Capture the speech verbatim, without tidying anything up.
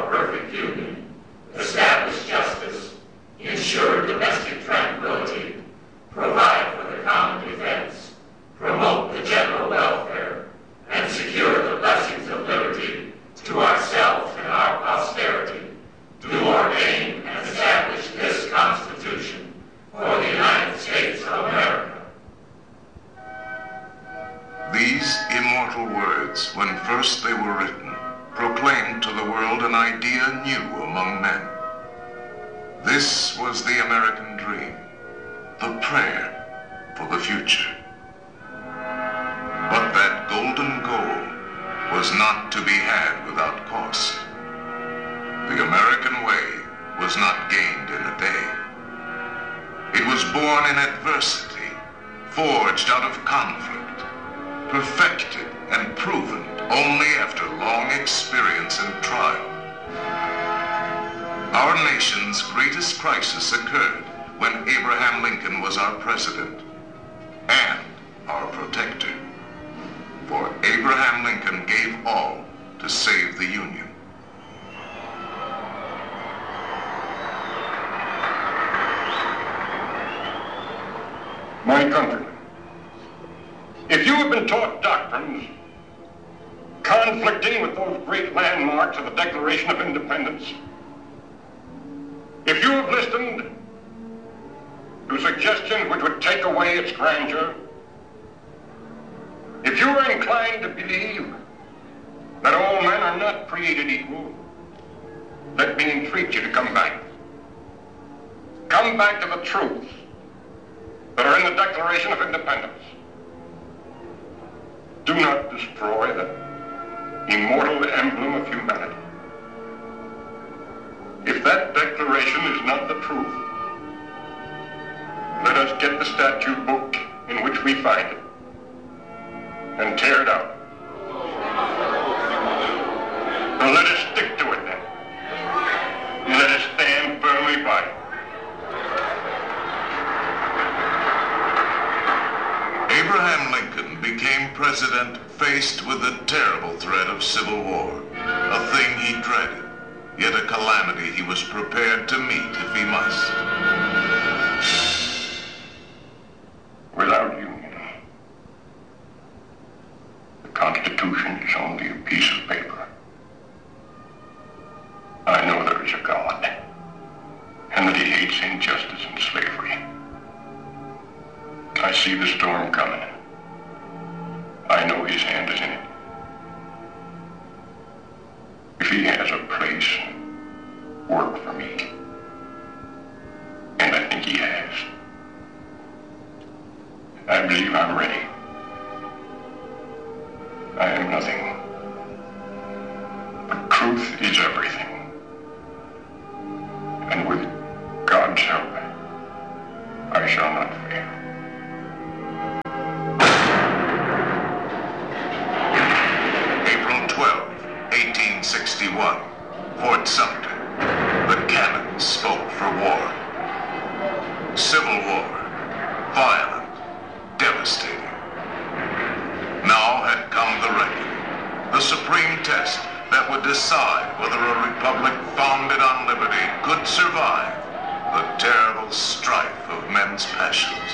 more perfect union, establish justice, ensure domestic tranquility, provide for the common defense, promote the general welfare, and secure the blessings of liberty to ourselves and our posterity, do ordain and establish this Constitution for the United States of America. These immortal words, when first they were written, proclaimed to the world an idea new among men. This was the American dream, the prayer for the future. But that golden goal was not to be had without cost. The American way was not gained in a day. It was born in adversity, forged out of conflict, perfected and proven only after long experience and trial. Our nation's greatest crisis occurred when Abraham Lincoln was our president and our protector. For Abraham Lincoln gave all to save the Union. My countrymen, if you have been taught doctrines conflicting with those great landmarks of the Declaration of Independence, if you have listened to suggestions which would take away its grandeur, if you are inclined to believe that all men are not created equal, let me entreat you to come back. Come back to the truths that are in the Declaration of Independence. Do not destroy the immortal emblem of humanity. If that declaration is not the truth, let us get the statute book in which we find it and tear it out. Now let us stick to it then. Let us stand firmly by it. Abraham Lincoln became president faced with the terrible threat of civil war, a thing he dreaded, yet a calamity he was prepared to meet if he must. Without union, the Constitution is only a piece of paper. I know there is a God, and that he hates injustice and slavery. I see the storm coming. I know his hand is in it. If he has a place, work for me. And I think he has. I believe I'm ready. I am nothing. But truth is everything. And with God's help, I shall not fail. April twelfth, eighteen sixty-one, Fort Sumter. The cannon spoke for war. Civil war, violent, devastating. Now had come the reckoning, the supreme test that would decide whether a republic founded on liberty could survive the terrible strife of men's passions.